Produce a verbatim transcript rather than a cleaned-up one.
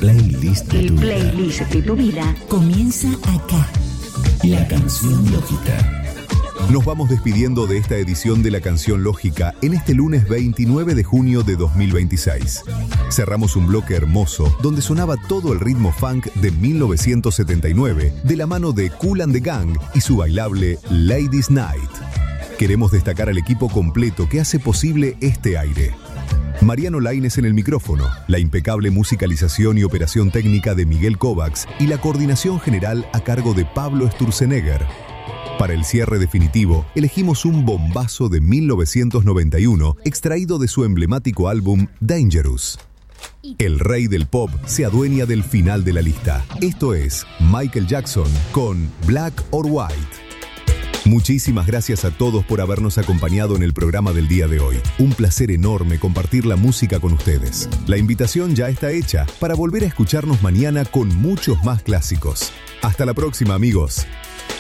playlist de El tu vida. playlist de tu vida Comienza acá. La canción lógica. Nos vamos despidiendo de esta edición de La Canción Lógica en este lunes veintinueve de junio de dos mil veintiséis. Cerramos un bloque hermoso donde sonaba todo el ritmo funk de mil novecientos setenta y nueve de la mano de Kool and the Gang y su bailable Ladies Night. Queremos destacar al equipo completo que hace posible este aire. Mariano Laínez en el micrófono, la impecable musicalización y operación técnica de Miguel Kovacs y la coordinación general a cargo de Pablo Sturzenegger. Para el cierre definitivo, elegimos un bombazo de mil novecientos noventa y uno extraído de su emblemático álbum Dangerous. El rey del pop se adueña del final de la lista. Esto es Michael Jackson con Black or White. Muchísimas gracias a todos por habernos acompañado en el programa del día de hoy. Un placer enorme compartir la música con ustedes. La invitación ya está hecha para volver a escucharnos mañana con muchos más clásicos. Hasta la próxima, amigos.